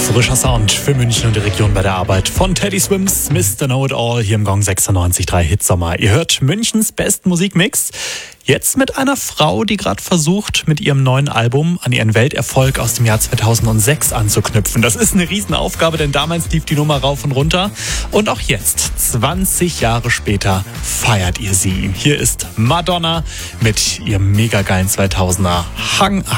Frischer Sound für München und die Region bei der Arbeit von Teddy Swims, Mr. Know-It-All hier im Gong 96.3 Hitsommer. Ihr hört Münchens besten Musikmix. Jetzt mit einer Frau, die gerade versucht, mit ihrem neuen Album an ihren Welterfolg aus dem Jahr 2006 anzuknüpfen. Das ist eine Riesenaufgabe, denn damals lief die Nummer rauf und runter. Und auch jetzt, 20 Jahre später, feiert ihr sie. Hier ist Madonna mit ihrem mega geilen 2000er Hang